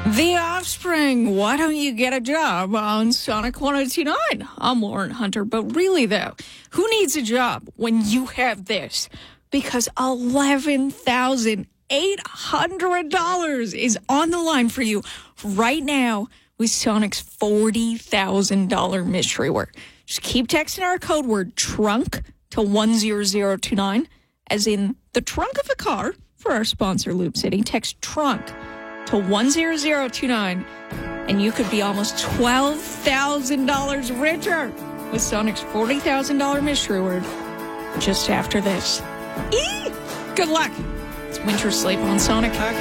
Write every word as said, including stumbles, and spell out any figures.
The Offspring, why don't you get a job on Sonic one oh two point nine? I'm Lauren Hunter, but really though, who needs a job when you have this? Because eleven thousand eight hundred dollars is on the line for you right now with Sonic's forty thousand dollars mystery word. Just keep texting our code word TRUNK to one zero zero two nine, as in the trunk of a car, for our sponsor Loop City. Text TRUNK to one zero zero two nine, and you could be almost twelve thousand dollars richer with Sonic's forty thousand dollars mystery word just after this. Eee! Good luck. It's Winter Sleep on Sonic.